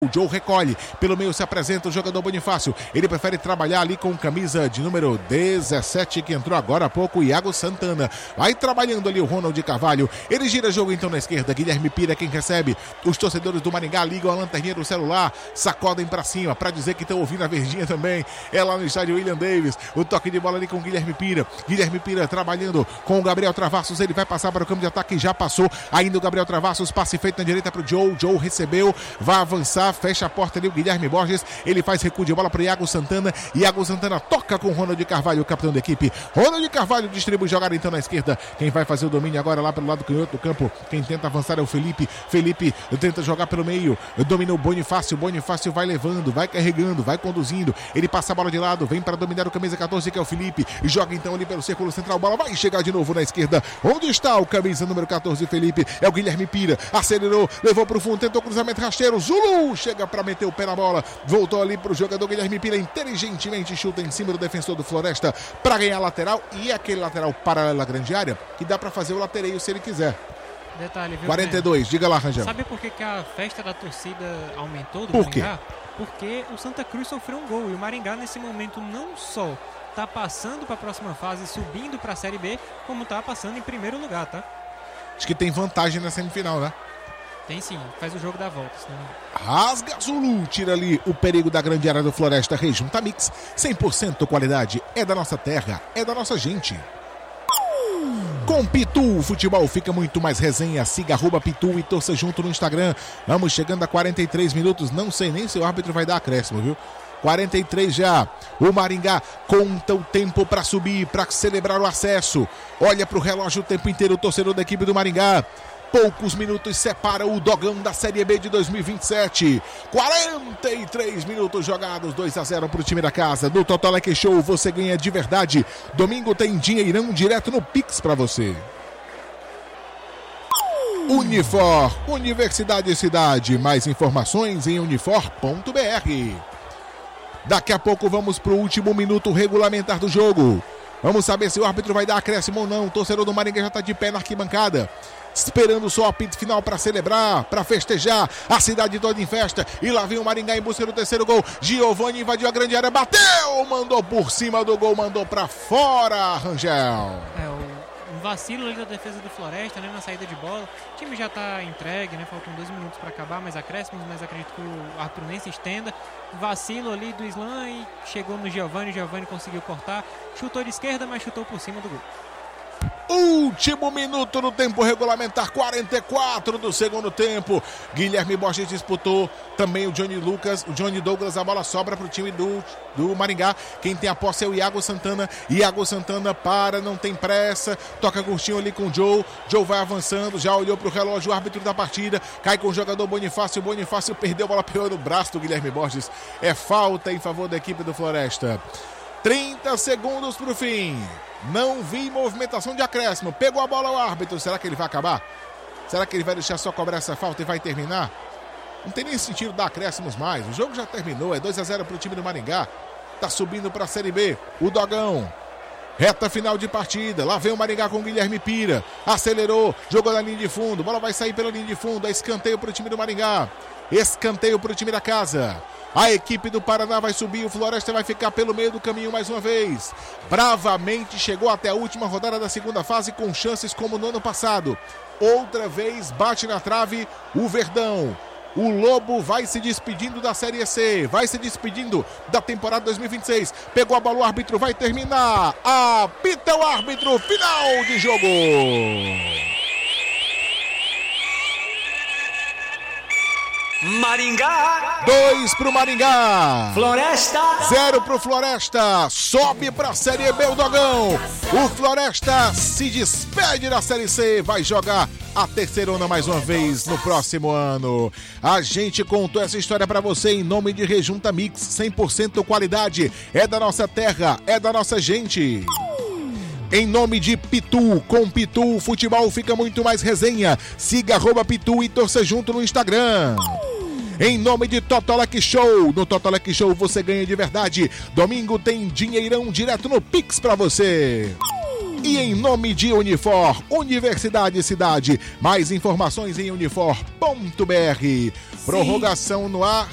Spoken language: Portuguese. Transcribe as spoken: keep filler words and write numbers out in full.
O Joe recolhe, pelo meio se apresenta o jogador Bonifácio, ele prefere trabalhar ali com camisa de número dezessete, que entrou agora há pouco, o Iago Santana, vai trabalhando ali o Ronald Carvalho, ele gira jogo então na esquerda, Guilherme Pira quem recebe, os torcedores do Maringá ligam a lanterninha do celular, sacodem pra cima, pra dizer que estão ouvindo a verdinha também, é lá no estádio William Davis, o toque de bola ali com o Guilherme Pira, Guilherme Pira trabalhando com o Gabriel Travassos, ele vai passar para o campo de ataque, já passou, ainda o Gabriel Travassos, passe feito na direita pro Joe, Joe recebeu, vai avançar, fecha a porta ali o Guilherme Borges, ele faz recuo de bola para Iago Santana, Iago Santana toca com Ronald Carvalho, o capitão da equipe, Ronald Carvalho distribui jogada então na esquerda, quem vai fazer o domínio agora lá pelo lado canhoto do campo, quem tenta avançar é o Felipe, Felipe tenta jogar pelo meio, domina o Bonifácio, Bonifácio vai levando, vai carregando, vai conduzindo, ele passa a bola de lado, vem para dominar o camisa catorze que é o Felipe, joga então ali pelo círculo central, bola vai chegar de novo na esquerda, onde está o camisa número catorze Felipe, é o Guilherme Pira, acelerou, levou para o fundo, tentou cruzamento rasteiro, Zulu chega para meter o pé na bola, voltou ali para o jogador Guilherme Pira, inteligentemente chuta em cima do defensor do Floresta para ganhar a lateral, e aquele lateral paralelo à grande área, que dá para fazer o latereio se ele quiser. Detalhe, viu, quarenta e dois, diga lá, Rangel. Sabe por que, que a festa da torcida aumentou do por Maringá? Quê? Porque o Santa Cruz sofreu um gol e o Maringá nesse momento não só tá passando para a próxima fase, subindo para a Série B, como tá passando em primeiro lugar, tá? Acho que tem vantagem na semifinal, né? Tem sim, faz o jogo da volta. Senão... Rasga Zulu, tira ali o perigo da grande área do Floresta. Rejunta Mix, cem por cento qualidade, é da nossa terra, é da nossa gente. Com Pitu, o futebol fica muito mais resenha. Siga arroba Pitu e torça junto no Instagram. Vamos chegando a quarenta e três minutos, não sei nem se o árbitro vai dar acréscimo, viu? quarenta e três já, o Maringá conta o tempo para subir, para celebrar o acesso. Olha para o relógio o tempo inteiro, o torcedor da equipe do Maringá. Poucos minutos separam o Dogão da Série B de dois mil e vinte e sete. quarenta e três minutos jogados, dois a zero para o time da casa. No Totolec Show você ganha de verdade. Domingo tem dinheirão direto no Pix para você. Unifor, Universidade e Cidade. Mais informações em unifor ponto b r. Daqui a pouco vamos para o último minuto regulamentar do jogo. Vamos saber se o árbitro vai dar acréscimo ou não. O torcedor do Maringá já está de pé na arquibancada, esperando só o apito final para celebrar, para festejar. A cidade toda em festa. E lá vem o Maringá em busca do terceiro gol. Giovani invadiu a grande área, bateu, mandou por cima do gol, mandou para fora, Rangel. É, o um vacilo ali da defesa do Floresta, né, na saída de bola. O time já está entregue, né? Faltam dois minutos para acabar, mais acréscimos, mas acredito que o Arthur nem se estenda. Vacilo ali do Islam e chegou no Giovani. Giovani conseguiu cortar, chutou de esquerda, mas chutou por cima do gol. Último minuto no tempo regulamentar, quarenta e quatro do segundo tempo. Guilherme Borges disputou, também o Johnny Lucas, o Johnny Douglas, a bola sobra para o time do, do Maringá. Quem tem a posse é o Iago Santana. Iago Santana para, não tem pressa, toca curtinho ali com o Joe. Joe vai avançando, já olhou para o relógio, o árbitro da partida, cai com o jogador Bonifácio. Bonifácio perdeu a bola, pegou no braço do Guilherme Borges. É falta em favor da equipe do Floresta. trinta segundos para o fim. Não vi movimentação de acréscimo. Pegou a bola o árbitro. Será que ele vai acabar? Será que ele vai deixar só cobrar essa falta e vai terminar? Não tem nem sentido dar acréscimos mais. O jogo já terminou. É dois a zero para o time do Maringá. Tá subindo para a Série B. O Dogão. Reta final de partida. Lá vem o Maringá com o Guilherme Pira. Acelerou. Jogou na linha de fundo. Bola vai sair pela linha de fundo. É escanteio para o time do Maringá. Escanteio para o time da casa. A equipe do Paraná vai subir, o Floresta vai ficar pelo meio do caminho mais uma vez. Bravamente chegou até a última rodada da segunda fase com chances como no ano passado. Outra vez bate na trave o Verdão. O Lobo vai se despedindo da Série C, vai se despedindo da temporada dois mil e vinte e seis. Pegou a bola, o árbitro vai terminar. Apita o árbitro, final de jogo. Maringá, dois pro Maringá, Floresta, zero pro Floresta, sobe pra Série B o Dogão. O Floresta se despede da Série C, vai jogar a terceirona mais uma vez no próximo ano. A gente contou essa história pra você em nome de Rejunta Mix, cem por cento qualidade, é da nossa terra, é da nossa gente. Em nome de Pitu, com Pitu o futebol fica muito mais resenha. Siga arroba Pitu e torça junto no Instagram. Em nome de Totolec Show, no Totolec Show você ganha de verdade. Domingo tem dinheirão direto no Pix pra você. E em nome de Unifor, Universidade e Cidade, mais informações em unifor ponto b r. Prorrogação no ar.